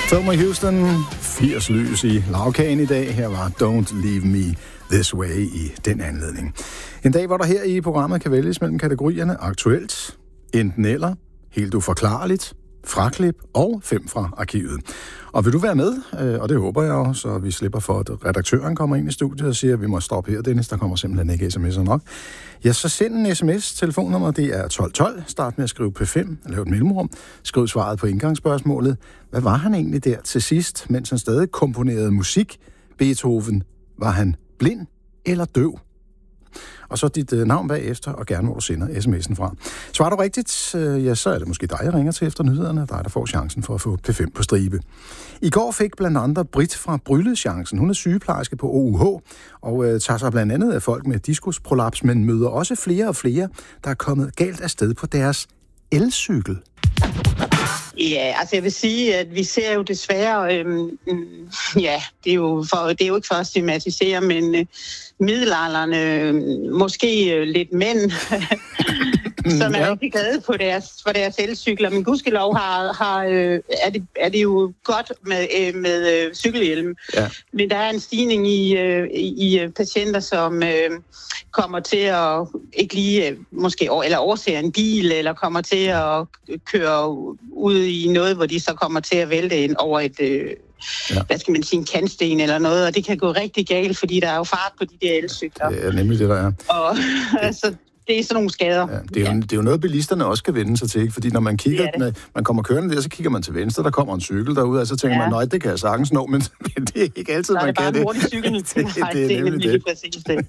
Thelma Houston, 80 lys i lavkagen i dag. Her var Don't Leave Me This Way i den anledning. En dag, hvor der her i programmet kan vælges mellem kategorierne aktuelt, enten eller, helt uforklarligt, fraklip og 5 fra arkivet. Og vil du være med? Og det håber jeg jo, så vi slipper for, at redaktøren kommer ind i studiet og siger, at vi må stoppe her, Dennis, der kommer simpelthen ikke sms'er nok. Ja, så send en sms. Telefonnummer, det er 1212. Start med at skrive P5, lav et mellemrum. Skriv svaret på indgangsspørgsmålet. Hvad var han egentlig der til sidst, mens han stadig komponerede musik? Beethoven, var han blind eller døv? Og så dit navn bagefter, og gerne hvor du sender sms'en fra. Svarer du rigtigt, ja, så er det måske dig, jeg ringer til efter nyhederne, dig, der får chancen for at få P5 på stribe. I går fik blandt andet Britt fra Brylle chancen. Hun er sygeplejerske på OUH, og tager sig blandt andet af folk med diskusprolaps, men møder også flere og flere, der er kommet galt afsted på deres elcykel. Ja, altså jeg vil sige, at vi ser jo desværre, ja, det er jo ikke for at stigmatisere, men middelaldrende, måske lidt mænd, som er rigtig glade for deres elcykler. Men gudskelov er det jo godt med cykelhjelm. Ja. Men der er en stigning i patienter, som kommer til at ikke lige måske eller overser en bil, eller kommer til at køre ud i noget, hvor de så kommer til at vælte ind over et hvad skal man sige, en kantsten eller noget, og det kan gå rigtig galt, fordi der er jo fart på de der elcykler. Ja, nemlig det, der er. Og altså, det er sådan nogle skader. Ja, det er jo noget, bilisterne også skal vende sig til, ikke? Fordi når man kigger, når man kommer kørende der, så kigger man til venstre, der kommer en cykel derude, og så tænker man, nej, det kan jeg sagtens nå, men det er ikke altid, man kan det. Der er bare en hurtig cykel. det er nemlig det. Præcis det.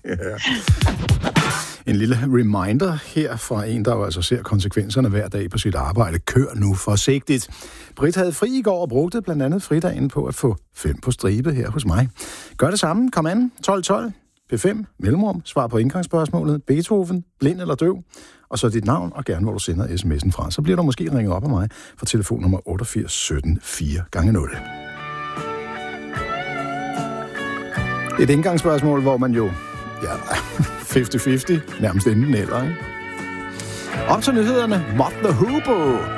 En lille reminder her fra en, der jo altså ser konsekvenserne hver dag på sit arbejde. Kør nu forsigtigt. Britt havde fri i går og brugte blandt andet fridagen på at få 5 på stribe her hos mig. Gør det samme. Kom an. 1212. P5. Mellemrum. Svar på indgangsspørgsmålet. Beethoven. Blind eller døv. Og så dit navn, og gerne hvor du sender sms'en fra. Så bliver du måske ringet op af mig fra telefonnummer 88 17 4x0. Et indgangsspørgsmål, hvor man jo 50-50, nærmest enten eller, ikke? Op til nyhederne, Mott the Hoople.